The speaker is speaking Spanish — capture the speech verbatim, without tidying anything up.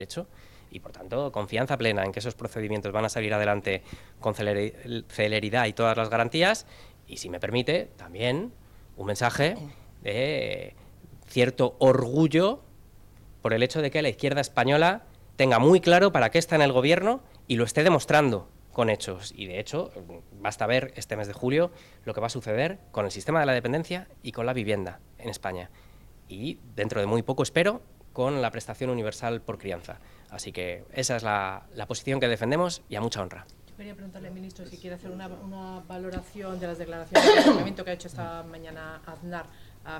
hecho y, por tanto, confianza plena en que esos procedimientos van a salir adelante con celeridad y todas las garantías. Y, si me permite, también un mensaje de cierto orgullo por el hecho de que la izquierda española tenga muy claro para qué está en el gobierno y lo esté demostrando con hechos. Y, de hecho, basta ver este mes de julio lo que va a suceder con el sistema de la dependencia y con la vivienda en España. Y dentro de muy poco, espero, con la prestación universal por crianza. Así que esa es la, la posición que defendemos, y a mucha honra. Yo quería preguntarle al ministro si quiere hacer una, una valoración de las declaraciones del Parlamento que ha hecho esta mañana Aznar